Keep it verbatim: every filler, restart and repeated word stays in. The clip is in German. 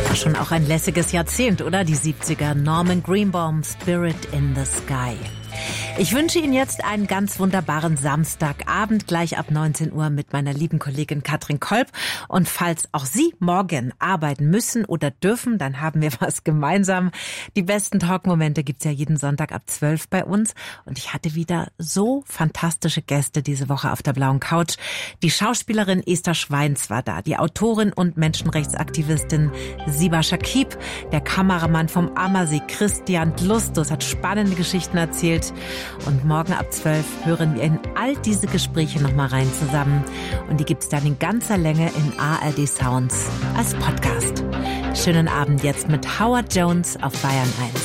War schon auch ein lässiges Jahrzehnt, oder? Die siebziger. Norman Greenbaum, Spirit in the Sky. Ich wünsche Ihnen jetzt einen ganz wunderbaren Samstagabend, gleich ab neunzehn Uhr mit meiner lieben Kollegin Katrin Kolb. Und falls auch Sie morgen arbeiten müssen oder dürfen, dann haben wir was gemeinsam. Die besten Talkmomente gibt's ja jeden Sonntag ab zwölf bei uns. Und ich hatte wieder so fantastische Gäste diese Woche auf der blauen Couch. Die Schauspielerin Esther Schweins war da, die Autorin und Menschenrechtsaktivistin Siba Shakib, der Kameramann vom Ammersee Christian Lustus hat spannende Geschichten erzählt. Und morgen ab zwölf hören wir in all diese Gespräche nochmal rein zusammen. Und die gibt's dann in ganzer Länge in A R D Sounds als Podcast. Schönen Abend jetzt mit Howard Jones auf Bayern eins.